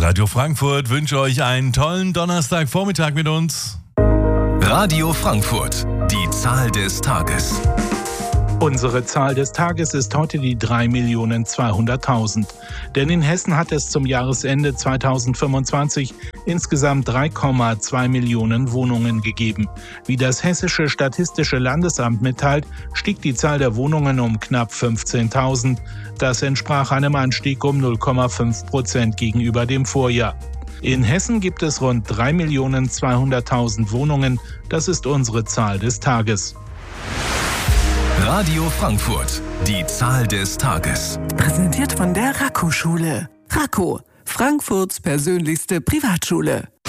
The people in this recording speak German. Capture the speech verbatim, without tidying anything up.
Radio Frankfurt wünsche euch einen tollen Donnerstagvormittag mit uns. Radio Frankfurt, die Zahl des Tages. Unsere Zahl des Tages ist heute die drei Millionen zweihunderttausend. Denn in Hessen hat es zum Jahresende zweitausendfünfundzwanzig insgesamt drei Komma zwei Millionen Wohnungen gegeben. Wie das Hessische Statistische Landesamt mitteilt, stieg die Zahl der Wohnungen um knapp fünfzehntausend. Das entsprach einem Anstieg um null Komma fünf Prozent gegenüber dem Vorjahr. In Hessen gibt es rund drei Millionen zweihunderttausend Wohnungen. Das ist unsere Zahl des Tages. Radio Frankfurt, die Zahl des Tages. Präsentiert von der Raco-Schule. Raco, Frankfurts persönlichste Privatschule.